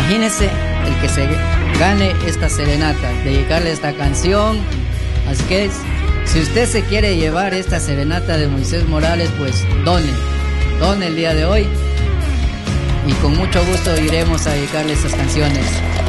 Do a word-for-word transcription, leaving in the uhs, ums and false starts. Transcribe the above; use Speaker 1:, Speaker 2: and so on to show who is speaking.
Speaker 1: Imagínense el que se gane esta serenata, dedicarle esta canción. Así que si usted se quiere llevar esta serenata de Moisés Morales, pues done, done el día de hoy y con mucho gusto iremos a dedicarle estas canciones.